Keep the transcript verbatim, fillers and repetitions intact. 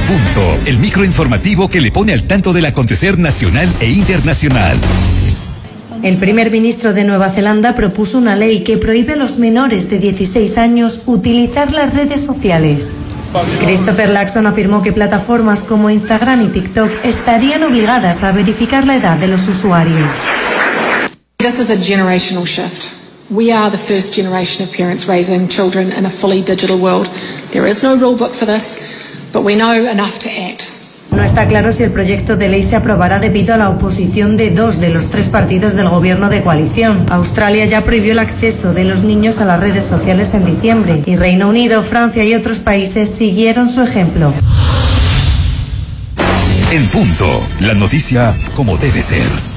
Punto, el microinformativo que le pone al tanto del acontecer nacional e internacional. El primer ministro de Nueva Zelanda propuso una ley que prohíbe a los menores de dieciséis años utilizar las redes sociales. Christopher Luxon afirmó que plataformas como Instagram y TikTok estarían obligadas a verificar la edad de los usuarios. This is a generational shift. We are the first generation of parents raising children in a fully digital world. There is no rule book for this, but we know enough to act. No está claro si el proyecto de ley se aprobará debido a la oposición de dos de los tres partidos del gobierno de coalición. Australia ya prohibió el acceso de los niños a las redes sociales en diciembre y Reino Unido, Francia y otros países siguieron su ejemplo. En Punto, la noticia como debe ser.